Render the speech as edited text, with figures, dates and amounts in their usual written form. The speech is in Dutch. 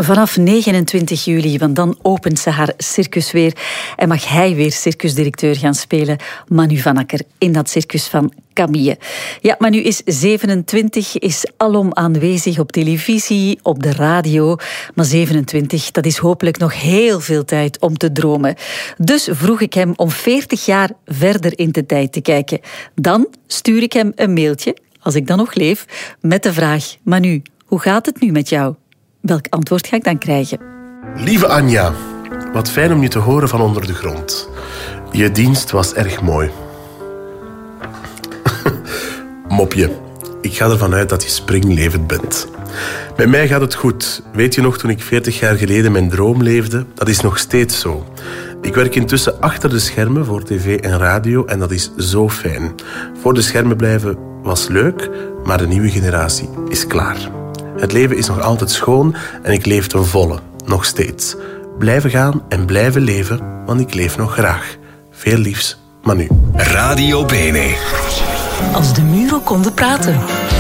vanaf 29 juli, want dan opent ze haar circus weer en mag hij weer circusdirecteur gaan spelen, Manu van Akker, in dat circus van Camille. Ja, Manu is 27, is alom aanwezig op televisie, op de radio. Maar 27, dat is hopelijk nog heel veel tijd om te dromen. Dus vroeg ik hem om 40 jaar verder in de tijd te kijken. Dan stuur ik hem een mailtje, als ik dan nog leef, met de vraag: Manu, hoe gaat het nu met jou? Welk antwoord ga ik dan krijgen? Lieve Anja, wat fijn om je te horen van onder de grond. Je dienst was erg mooi. Mopje, ik ga ervan uit dat je springlevend bent. Met mij gaat het goed. Weet je nog toen ik 40 jaar geleden mijn droom leefde? Dat is nog steeds zo. Ik werk intussen achter de schermen voor tv en radio en dat is zo fijn. Voor de schermen blijven was leuk, maar de nieuwe generatie is klaar. Het leven is nog altijd schoon en ik leef ten volle, nog steeds. Blijven gaan en blijven leven, want ik leef nog graag. Veel liefs, Manu. Radio Bene. Als de muren konden praten.